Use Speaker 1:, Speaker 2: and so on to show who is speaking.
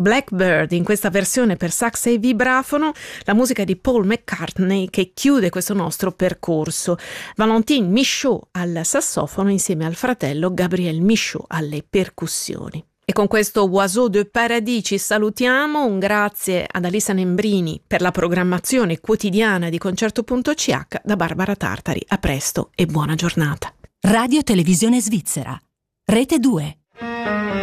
Speaker 1: Blackbird in questa versione per sax e vibrafono, la musica di Paul McCartney che chiude questo nostro percorso. Valentin Michaud al sassofono insieme al fratello Gabriel Michaud alle percussioni. E con questo Oiseau de Paradis ci salutiamo. Un grazie ad Alissa Nembrini per la programmazione quotidiana di Concerto.ch. Da Barbara Tartari, a presto e buona giornata.
Speaker 2: Radio Televisione Svizzera, Rete 2.